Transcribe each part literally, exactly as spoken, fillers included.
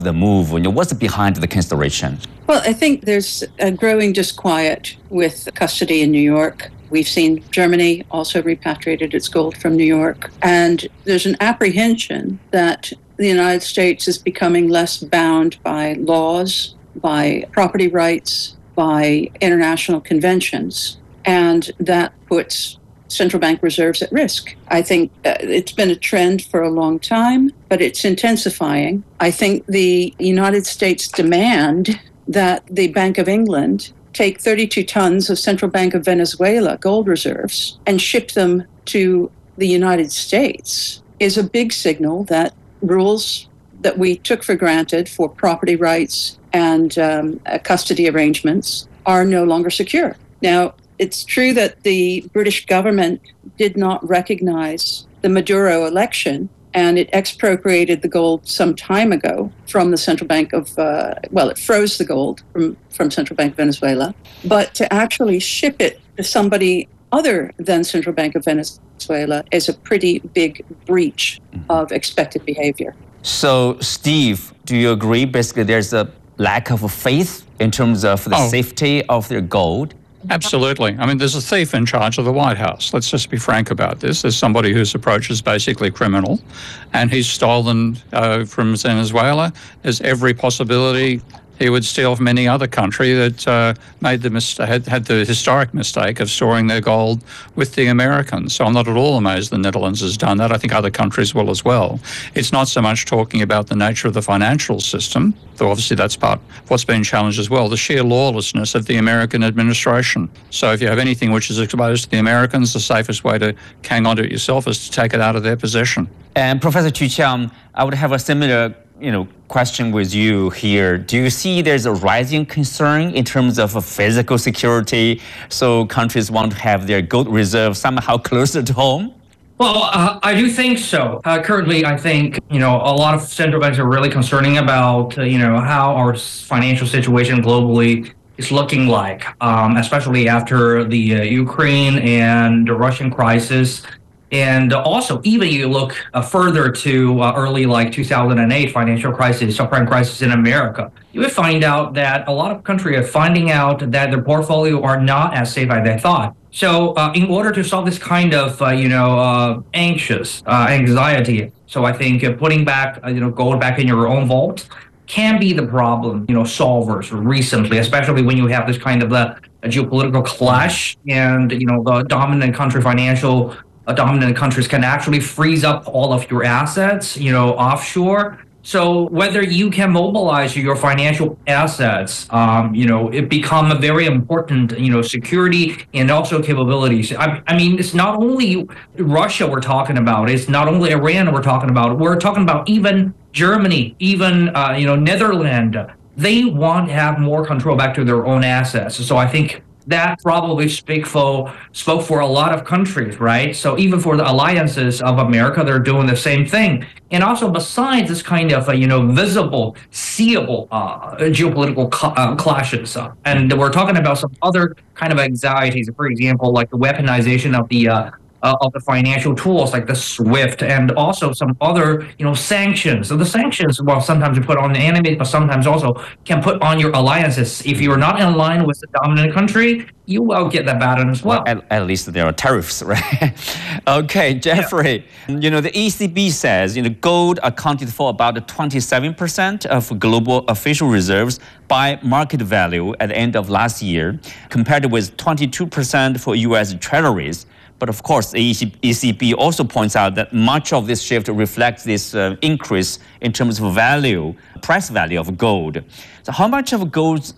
the move? You know, what's behind the consideration? Well, I think there's a growing disquiet with custody in New York. We've seen Germany also repatriated its gold from New York. And there's an apprehension that the United States is becoming less bound by laws, by property rights, by international conventions. And that puts central bank reserves at risk. I think uh, it's been a trend for a long time, but it's intensifying. I think the United States demand that the Bank of England take thirty-two tons of Central Bank of Venezuela gold reserves and ship them to the United States is a big signal that rules that we took for granted for property rights and um, uh, custody arrangements are no longer secure. Now, it's true that the British government did not recognize the Maduro election, and it expropriated the gold some time ago from the Central Bank of, uh, well, it froze the gold from, from Central Bank of Venezuela. But to actually ship it to somebody other than Central Bank of Venezuela is a pretty big breach of expected behavior. So, Steve, do you agree basically there's a lack of faith in terms of the Oh. safety of their gold? Absolutely. I mean, there's a thief in charge of the White House. Let's just be frank about this. There's somebody whose approach is basically criminal, and he's stolen uh, from Venezuela. There's every possibility he would steal from any other country that uh, made the mis- had, had the historic mistake of storing their gold with the Americans. So I'm not at all amazed the Netherlands has done that. I think other countries will as well. It's not so much talking about the nature of the financial system, though obviously that's part of what's been challenged as well, the sheer lawlessness of the American administration. So if you have anything which is exposed to the Americans, the safest way to hang on to it yourself is to take it out of their possession. And Professor Chu Qiang, I would have a similar you know, question with you here. Do you see there's a rising concern in terms of uh, physical security? So countries want to have their gold reserve somehow closer to home? Well, uh, I do think so. Uh, currently, I think, you know, a lot of central banks are really concerning about, uh, you know, how our financial situation globally is looking like, um, especially after the uh, Ukraine and the Russian crisis. And also, even you look uh, further to uh, early like two thousand eight financial crisis, subprime crisis in America, you would find out that a lot of countries are finding out that their portfolio are not as safe as they thought. So uh, in order to solve this kind of, uh, you know, uh, anxious uh, anxiety, so I think uh, putting back, uh, you know, gold back in your own vault can be the problem, you know, solvers recently, especially when you have this kind of uh, a geopolitical clash and, you know, the dominant country financial Uh, dominant countries can actually freeze up all of your assets, you know, offshore. So whether you can mobilize your financial assets, um, you know, it become a very important, you know, security and also capabilities. I, I mean, it's not only Russia we're talking about. It's not only Iran we're talking about. We're talking about even Germany, even, uh, you know, Netherlands. They want to have more control back to their own assets. So I think that probably speak for, spoke for a lot of countries, right? So even for the alliances of America, they're doing the same thing. And also besides this kind of, uh, you know, visible, seeable uh, geopolitical cl- uh, clashes, uh, and we're talking about some other kind of anxieties, for example, like the weaponization of the uh, Uh, of the financial tools like the SWIFT and also some other, you know, sanctions. So the sanctions, well, sometimes you put on the enemy, but sometimes also can put on your alliances. If you're not in line with the dominant country, you will get that baton as well. At, at least there are tariffs, right? Okay, Jeffrey, yeah. You know, the E C B says, you know, gold accounted for about twenty-seven percent of global official reserves by market value at the end of last year, compared with twenty-two percent for U S treasuries. But of course, the E C B also points out that much of this shift reflects this uh, increase in terms of value, price value of gold. So how much of gold's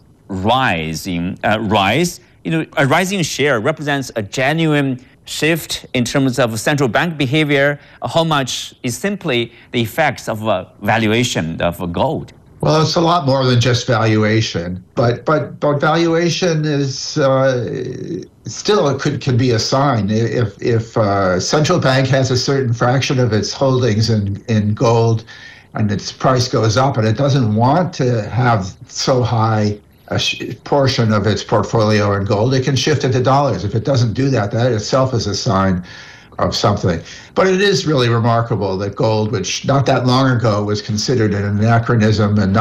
rising, uh, rise, you know, a rising share represents a genuine shift in terms of central bank behavior? How much is simply the effects of uh, valuation of gold? Well, it's a lot more than just valuation, but but but valuation is uh, still it could could be a sign. If if uh, central bank has a certain fraction of its holdings in in gold, and its price goes up, and it doesn't want to have so high a sh- portion of its portfolio in gold, it can shift it to dollars. If it doesn't do that, that itself is a sign of something. But it is really remarkable that gold, which not that long ago was considered an anachronism and